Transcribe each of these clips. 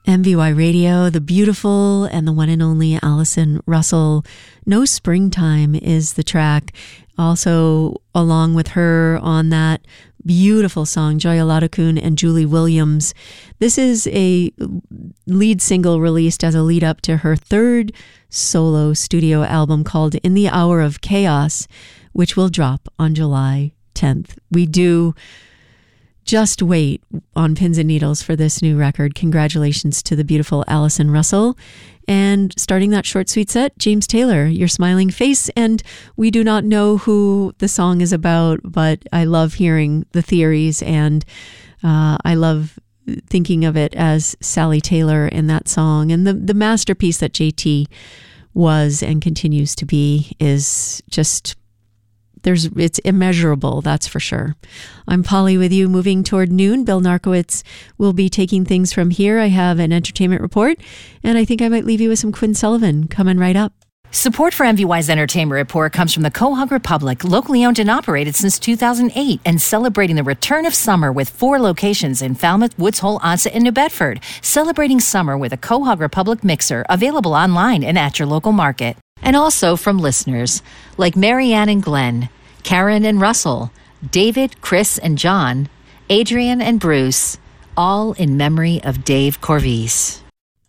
MVY Radio, the beautiful and the one and only Allison Russell. No Springtime is the track. Also, along with her on that beautiful song, Joya Ladakun and Julie Williams. This is a lead single released as a lead up to her third solo studio album called In the Hour of Chaos, which will drop on July 10th. We do just wait on pins and needles for this new record. Congratulations to the beautiful Allison Russell. And starting that short sweet set, James Taylor, Your Smiling Face. And we do not know who the song is about, but I love hearing the theories, and I love thinking of it as Sally Taylor in that song. And the masterpiece that JT was and continues to be is just... it's immeasurable, that's for sure. I'm Polly with you, moving toward noon. Bill Narkowitz will be taking things from here. I have an entertainment report, and I think I might leave you with some Quinn Sullivan coming right up. Support for MVY's Entertainment Report comes from the Quahog Republic, locally owned and operated since 2008, and celebrating the return of summer with 4 locations in Falmouth, Woods Hole, Onset, and New Bedford. Celebrating summer with a Quahog Republic mixer, available online and at your local market. And also from listeners like Marianne and Glenn, Karen and Russell, David, Chris and John, Adrian and Bruce, all in memory of Dave Corvise.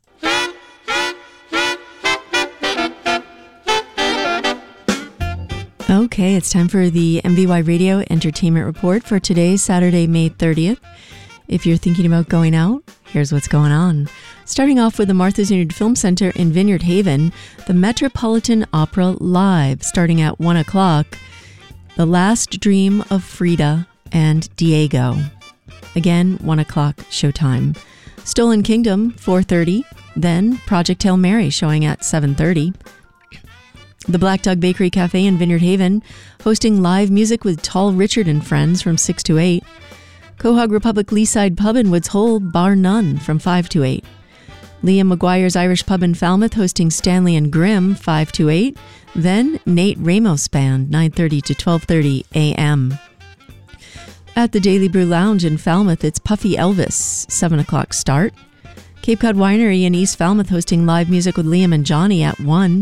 Okay, it's time for the MVY Radio Entertainment Report for today, Saturday, May 30th. If you're thinking about going out, here's what's going on. Starting off with the Martha's Vineyard Film Center in Vineyard Haven, the Metropolitan Opera Live, starting at 1 o'clock. The Last Dream of Frida and Diego. Again, 1 o'clock showtime. Stolen Kingdom, 4:30. Then Project Hail Mary showing at 7:30. The Black Dog Bakery Cafe in Vineyard Haven, hosting live music with Tall Richard and Friends from 6 to 8. Quahog Republic Leaside Pub in Woods Hole, Bar None from 5 to 8. Liam McGuire's Irish Pub in Falmouth hosting Stanley and Grimm, 5 to 8. Then Nate Ramos Band, 9:30 to 12:30 a.m. At the Daily Brew Lounge in Falmouth, it's Puffy Elvis, 7 o'clock start. Cape Cod Winery in East Falmouth hosting live music with Liam and Johnny at 1.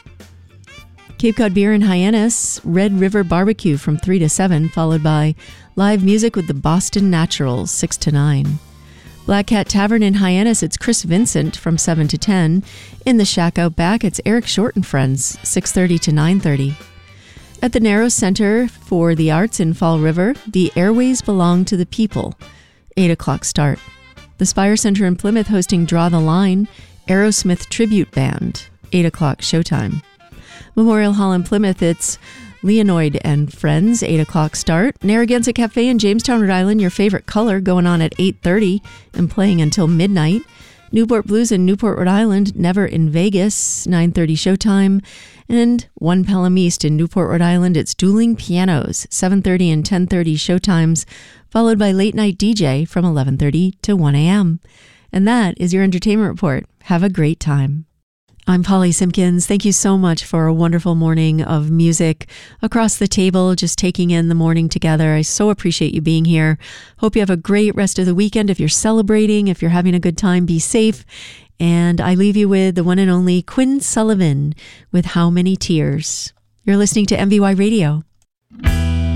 Cape Cod Beer in Hyannis, Red River Barbecue from 3 to 7, followed by live music with the Boston Naturals, 6 to 9. Black Cat Tavern in Hyannis, it's Chris Vincent from 7 to 10. In the Shack Out Back, it's Eric Short and Friends, 6:30 to 9:30. At the Narrows Center for the Arts in Fall River, The Airways Belong to the People, 8 o'clock start. The Spire Center in Plymouth hosting Draw the Line, Aerosmith Tribute Band, 8 o'clock showtime. Memorial Hall in Plymouth, it's Leonoid and Friends, 8 o'clock start. Narragansett Cafe in Jamestown, Rhode Island, Your Favorite Color, going on at 8:30 and playing until midnight. Newport Blues in Newport, Rhode Island, Never in Vegas, 9:30 showtime. And One Pelham East in Newport, Rhode Island, it's Dueling Pianos, 7:30 and 10:30 showtimes, followed by Late Night DJ from 11:30 to 1 a.m. And that is your entertainment report. Have a great time. I'm Polly Simpkins. Thank you so much for a wonderful morning of music across the table, just taking in the morning together. I so appreciate you being here. Hope you have a great rest of the weekend. If you're celebrating, if you're having a good time, be safe. And I leave you with the one and only Quinn Sullivan with How Many Tears. You're listening to MVY Radio.